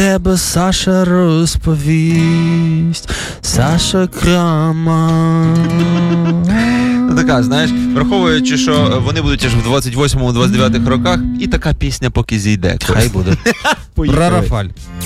тебе Саша розповість, Саша Крама. Така, знаєш, враховуючи, що вони будуть аж в 28-29 роках, і така пісня поки зійде. Хай буде. Про Рафаль.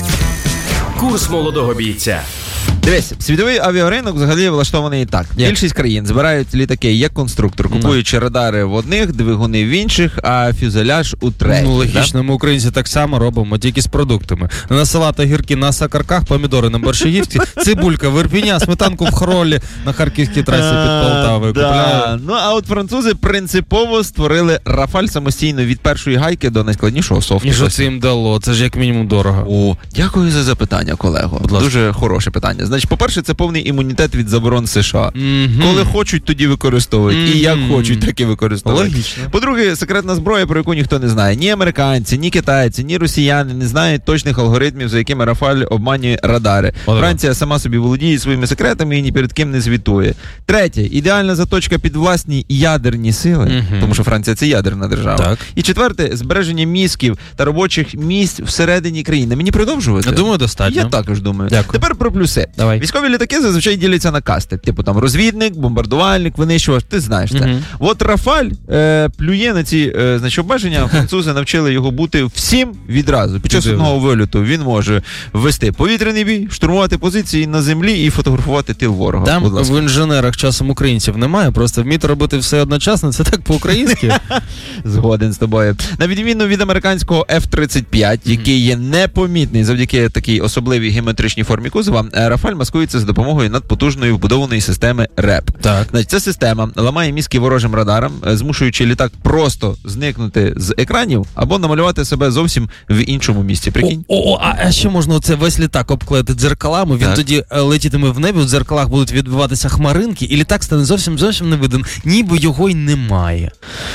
Курс молодого бійця. Дивись, світовий авіаринок взагалі влаштований і так. Більшість країн збирають літаки як конструктор, купуючи радари в одних, двигуни в інших, а фюзеляж у третіх. Ну, логічно, ми українці так само робимо, тільки з продуктами. На салат огірки на Сакарках, помідори на Борщагівці, цибулька в Ірпіні, сметанку в Хролі на Харківській трасі під Полтавою. Да. Ну, а от французи принципово створили Рафаль самостійно від першої гайки до найскладнішого софту. І що це їм дало? Це ж як мінімум дорого. О, дякую за запитання, колего. Дуже хороше питання. Значить, по-перше, це повний імунітет від заборон США. Коли хочуть, тоді використовують. І як хочуть, так і використовують. Логічно. По-друге, секретна зброя, про яку ніхто не знає. Ні американці, ні китайці, ні росіяни не знають точних алгоритмів, за якими Рафаль обманює радари. Франція сама собі володіє своїми секретами і ні перед ким не звітує. Третє, ідеальна заточка під власні ядерні сили, тому що Франція – це ядерна держава. Так. І четверте, збереження мізків та робочих місць всередині країни. Мені продовжувати? Я думаю, достатньо. Я також думаю. Дякую. Тепер про плюси. Давай. Військові літаки зазвичай діляться на касти. Типу там розвідник, бомбардувальник, винищувач, ти знаєш це. От Рафаль плює на ці обмеження, французи навчили його бути всім відразу. Під час одного вильоту він може ввести повітряний бій, штурмувати позиції на землі і фотографувати тил ворога. Там в інженерах часом українців немає, просто вміти робити все одночасно, це так по-українськи. Згоден з тобою. На відміну від американського F-35, який є непомітний завдяки такій особливій геометричній формі кузова, Рафаль маскується за допомогою надпотужної вбудованої системи РЕП. Так. Значить, ця система ламає мізки ворожим радарам, змушуючи літак просто зникнути з екранів або намалювати себе зовсім в іншому місці. Прикинь? А ще можна оце весь літак обклеїти дзеркалами, він тоді летітиме в небі, у дзеркалах будуть відбиватися хмаринки, і літак стане зовсім не виден, ніби його й немає.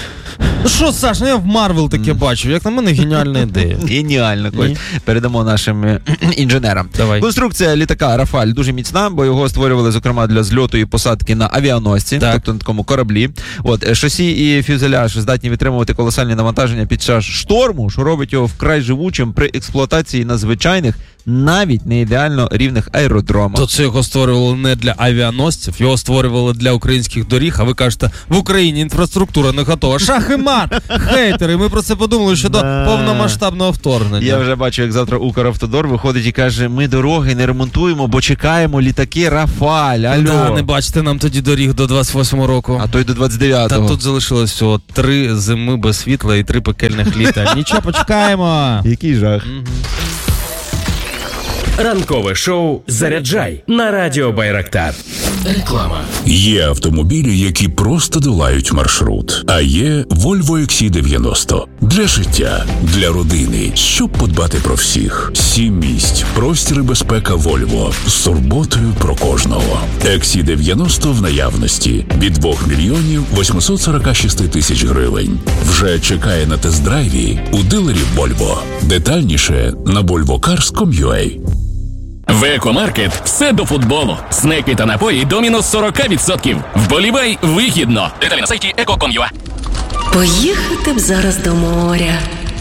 Ну що, Саш, я в Марвел таке бачив. Як на мене, геніальна ідея. Геніально, Коль. Передамо нашим інженерам. Давай. Конструкція літака Рафаль дуже міцна, бо його створювали, зокрема, для зльоту і посадки на авіаносці, тобто на такому кораблі. От, шасі і фюзеляж здатні витримувати колосальні навантаження під час шторму, що робить його вкрай живучим при експлуатації на звичайних, навіть не ідеально рівних аеродромах. То це його створювали не для авіаносців, його створювали для українських доріг, а ви кажете, в Україні інфраструктура не готова. Шах і мат! Хейтери! Ми про це подумали ще до повномасштабного вторгнення. Я вже бачу, як завтра Укравтодор виходить і каже, ми дороги не ремонтуємо, бо чекаємо літаки Рафаль. Алло. Да, не бачите нам тоді доріг до 28-го року. А то й до 29-го. Та тут залишилось всього 3 зими без світла і 3 пекельних літа. Нічого, почекаємо. Який жах. Ранкове шоу «Заряджай» на радіо Байрактар. Реклама. Є автомобілі, які просто долають маршрут. А є Volvo XC90. Для життя, для родини, щоб подбати про всіх. 7 місць, простір і безпека Volvo. З турботою про кожного. XC90 в наявності. Від 2 мільйонів 846 тисяч гривень. Вже чекає на тест-драйві у дилерів Volvo. Детальніше на volvocars.com.ua. В Екомаркет все до футболу. Снеки та напої до мінус 40%. Вболівай вигідно. Деталі на сайті eco.com.ua. Поїхати б зараз до моря.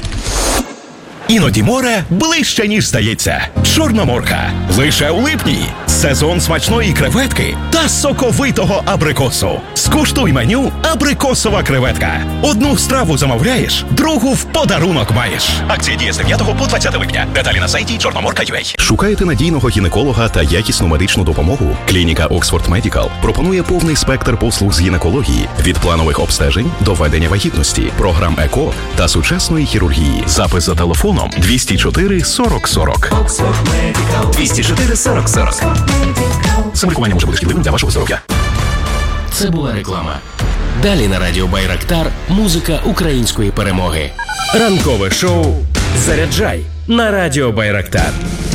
Іноді море ближче, ніж здається. Чорноморка. Лише у липні. Сезон смачної креветки та соковитого абрикосу. Скуштуй меню «Абрикосова креветка». Одну страву замовляєш, другу в подарунок маєш. Акція діє з 9 по 20 липня. Деталі на сайті Чорноморка.ua. Шукаєте надійного гінеколога та якісну медичну допомогу? Клініка Oxford Medical пропонує повний спектр послуг з гінекології. Від планових обстежень до ведення вагітності, програм ЕКО та сучасної хірургії. Запис за телефоном 204 40 40. 204 40 40. Самолікування може бути шкідливим для вашого здоров'я. Це була реклама. Далі на радіо Байрактар музика української перемоги. Ранкове шоу «Заряджай» на радіо Байрактар.